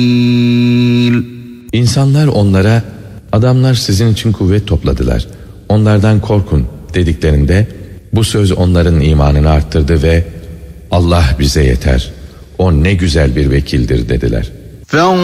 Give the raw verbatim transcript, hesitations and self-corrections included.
İnsanlar onlara, adamlar sizin için kuvvet topladılar, onlardan korkun dediklerinde, bu söz onların imanını arttırdı ve Allah bize yeter, o ne güzel bir vekildir dediler.